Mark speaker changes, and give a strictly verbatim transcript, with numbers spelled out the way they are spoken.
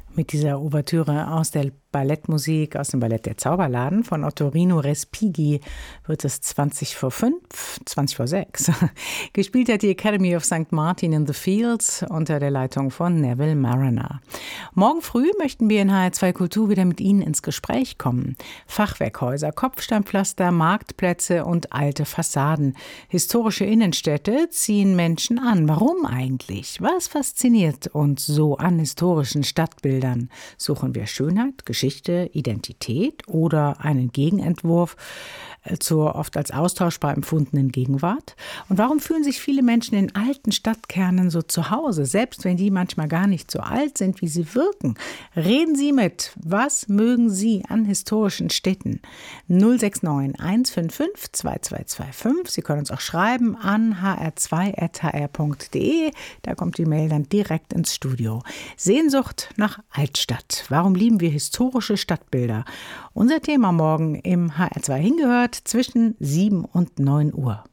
Speaker 1: Mit dieser Ouvertüre aus der Ballettmusik, aus dem Ballett Der Zauberladen von Ottorino Respighi wird es zwanzig vor fünf, zwanzig vor sechs. Gespielt hat die Academy of Sankt Martin in the Fields unter der Leitung von Neville Marriner. Morgen früh möchten wir in H R zwei Kultur wieder mit Ihnen ins Gespräch kommen. Fachwerkhäuser, Kopfsteinpflaster, Marktplätze und alte Fassaden. Historische Innenstädte ziehen Menschen an. Warum eigentlich? Was fasziniert uns so an historischen Stadtbildern? Suchen wir Schönheit, Geschichte, Identität oder einen Gegenentwurf zur oft als austauschbar empfundenen Gegenwart? Und warum fühlen sich viele Menschen in alten Stadtkernen so zu Hause, selbst wenn die manchmal gar nicht so alt sind, wie sie wirken? Reden Sie mit. Was mögen Sie an historischen Städten? null sechs neun eins fünf fünf zwei zwei zwei fünf. Sie können uns auch schreiben an h r zwei at h r punkt d e. Da kommt die Mail dann direkt ins Studio. Sehnsucht nach Altstadt. Warum lieben wir historische Stadtbilder? Unser Thema morgen im H R zwei hingehört zwischen sieben und neun Uhr.